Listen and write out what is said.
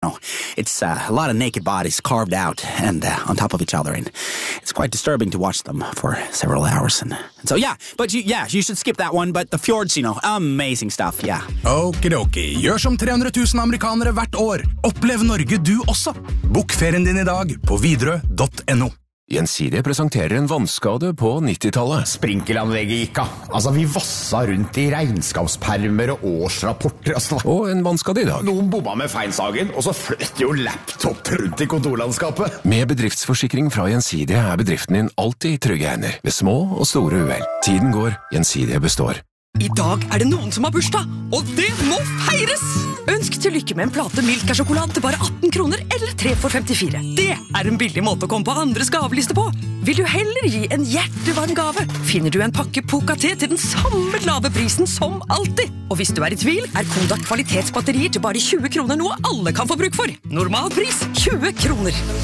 it's a lot of naked bodies carved out and on top of each other, and it's quite disturbing to watch them for several hours. And so, you should skip that one, but the fjords, amazing stuff, yeah. Okidoki, gjør som 300 000 amerikanere hvert år. Opplev Norge du også. Bok ferien din i dag på Widerøe.no. Gjensidige presenterer en vannskade på 90-tallet. Sprinkelanlegget gikk av. Altså, vi vassa rundt i regnskapspermer og årsrapporter. Og en vannskade i dag. Noen bomma med feinsagen, og så fløtt jo laptop rundt i kontorlandskapet. Med bedriftsforsikring fra Gjensidige bedriften din alltid i trygge hender. Ved små og store uhell. Tiden går, Gjensidige består. I dag det noen som har bursdag, og det må feires! Ønsk til lykke med en plate Milka-sjokolade til bare 18 kroner, eller 3 for 54. Det en billig måte å komme på andres gaveliste på. Vil du heller gi en hjertevarm gave, finner du en pakke Poca-te til den samme lave prisen som alltid. Og hvis du i tvil, Kodak kvalitetsbatterier til bare 20 kroner noe alle kan få bruk for. Normal pris 20 kroner.